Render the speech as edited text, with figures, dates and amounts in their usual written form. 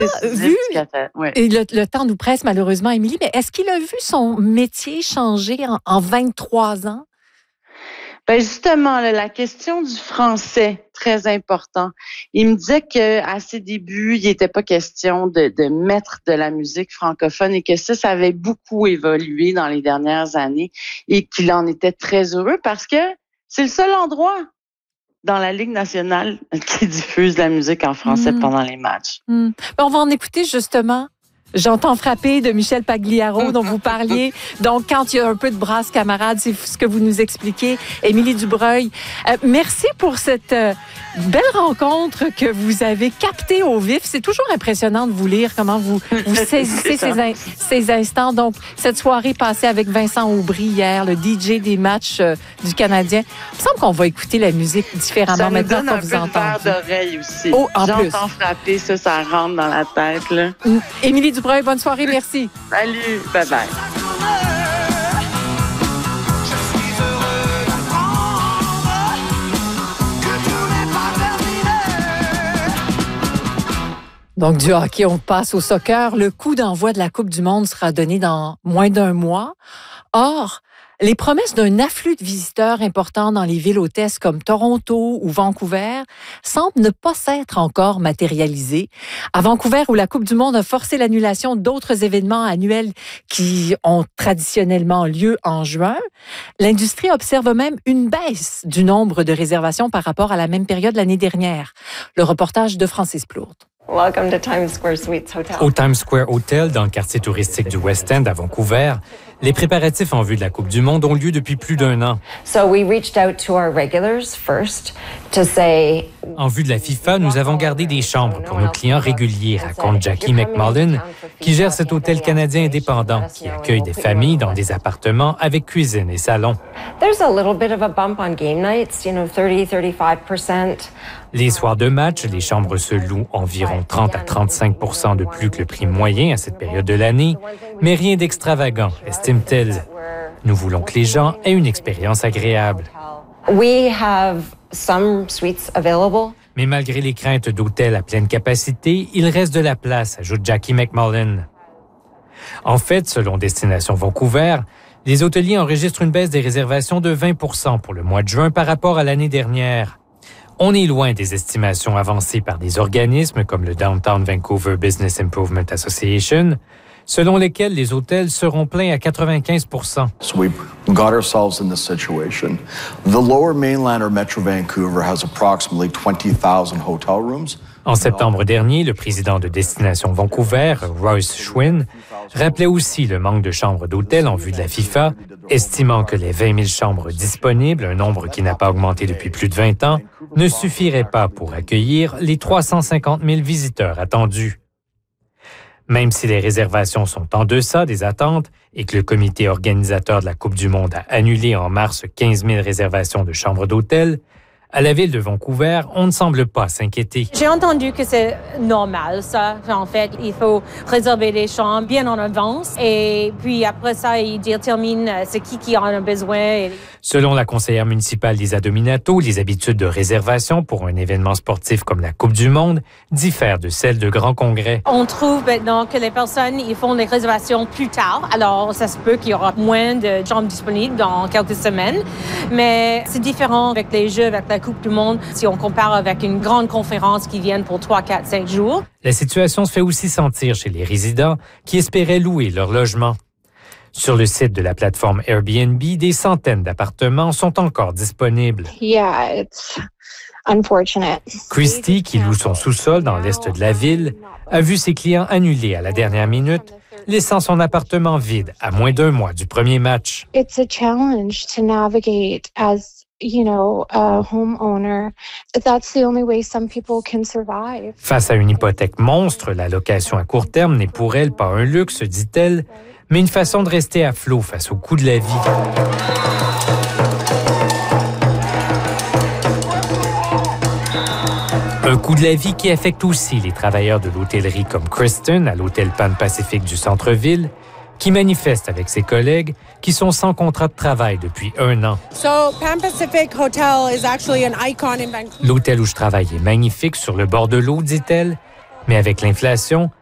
vu, et le temps nous presse malheureusement, Émilie, mais est-ce qu'il a vu son métier changer en 23 ans? Ben justement, là, la question du français, très important. Il me disait qu'à ses débuts, il n'était pas question de mettre de la musique francophone et que ça avait beaucoup évolué dans les dernières années et qu'il en était très heureux parce que c'est le seul endroit dans la Ligue nationale qui diffuse la musique en français pendant les matchs. Ben, on va en écouter justement. J'entends frapper de Michel Pagliaro dont vous parliez. Donc, quand il y a un peu de brasse camarade, c'est ce que vous nous expliquez. Émilie Dubreuil, merci pour cette belle rencontre que vous avez captée au vif. C'est toujours impressionnant de vous lire, comment vous saisissez ces instants. Donc, cette soirée passée avec Vincent Aubry hier, le DJ des matchs du Canadien. Il me semble qu'on va écouter la musique différemment maintenant qu'on vous entend. Ça me donne un peu de verre d'oreille aussi. Oh, en plus. J'entends frapper, ça rentre dans la tête, là. Émilie Dubreuil, bonne soirée, merci. Salut, bye-bye. Donc, du hockey, on passe au soccer. Le coup d'envoi de la Coupe du monde sera donné dans moins d'un mois. Or, les promesses d'un afflux de visiteurs importants dans les villes hôtesses comme Toronto ou Vancouver semblent ne pas s'être encore matérialisées. À Vancouver, où la Coupe du monde a forcé l'annulation d'autres événements annuels qui ont traditionnellement lieu en juin, l'industrie observe même une baisse du nombre de réservations par rapport à la même période l'année dernière. Le reportage de Francis Plourde. Welcome to Times Square Suites Hotel. Au Times Square Hotel, dans le quartier touristique du West End à Vancouver, les préparatifs en vue de la Coupe du monde ont lieu depuis plus d'un an. So we reached out to our regulars first to say... En vue de la FIFA, nous avons gardé des chambres pour nos clients réguliers, raconte Jackie McMullen, qui gère cet hôtel canadien indépendant qui accueille des familles dans des appartements avec cuisine et salon. There's a little bit of a bump on game nights, 30-35%. Les soirs de match, les chambres se louent environ 30 à 35 % de plus que le prix moyen à cette période de l'année, mais rien d'extravagant, estime-t-elle. Nous voulons que les gens aient une expérience agréable. We have some suites available. Mais malgré les craintes d'hôtels à pleine capacité, il reste de la place, ajoute Jackie McMullen. En fait, selon Destination Vancouver, les hôteliers enregistrent une baisse des réservations de 20 % pour le mois de juin par rapport à l'année dernière. On est loin des estimations avancées par des organismes comme le Downtown Vancouver Business Improvement Association, selon lesquels les hôtels seront pleins à 95 %. So we got ourselves in this situation. The Lower Mainland or Metro Vancouver has approximately 20,000 hotel rooms. En septembre dernier, le président de Destination Vancouver, Royce Schwinn, rappelait aussi le manque de chambres d'hôtel en vue de la FIFA, estimant que les 20 000 chambres disponibles, un nombre qui n'a pas augmenté depuis plus de 20 ans, ne suffiraient pas pour accueillir les 350 000 visiteurs attendus. Même si les réservations sont en deçà des attentes et que le comité organisateur de la Coupe du monde a annulé en mars 15 000 réservations de chambres d'hôtel, à la ville de Vancouver, on ne semble pas s'inquiéter. J'ai entendu que c'est normal, ça. En fait, il faut réserver les chambres bien en avance et puis après ça, il détermine c'est qui en a besoin. Selon la conseillère municipale Lisa Dominato, les habitudes de réservation pour un événement sportif comme la Coupe du monde diffèrent de celles de grands congrès. On trouve maintenant que les personnes ils font les réservations plus tard. Alors, ça se peut qu'il y aura moins de chambres disponibles dans quelques semaines. Mais c'est différent avec les Jeux, avec la Coupe du monde, si on compare avec une grande conférence qui vient pour 3, 4, 5 jours. La situation se fait aussi sentir chez les résidents qui espéraient louer leur logement. Sur le site de la plateforme Airbnb, des centaines d'appartements sont encore disponibles. Yeah, it's unfortunate. Christy, qui loue son sous-sol dans l'est de la ville, a vu ses clients annulés à la dernière minute, laissant son appartement vide à moins d'un mois du premier match. It's a challenge to navigate as a homeowner. That's the only way some people can survive. Face à une hypothèque monstre, la location à court terme n'est pour elle pas un luxe, dit-elle, mais une façon de rester à flot face au coût de la vie. Un coût de la vie qui affecte aussi les travailleurs de l'hôtellerie comme Kristen à l'hôtel Pan Pacific du centre-ville, qui manifeste avec ses collègues qui sont sans contrat de travail depuis 1 an. L'hôtel où je travaille est magnifique sur le bord de l'eau, dit-elle, Mais avec l'inflation,